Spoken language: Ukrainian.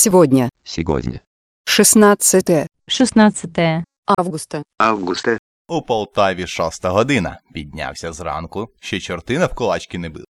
Сегодня Сегодня. 16 16 августа. Августа. У Полтаві 6 година. Піднявся зранку, ще чорти навколачки не били.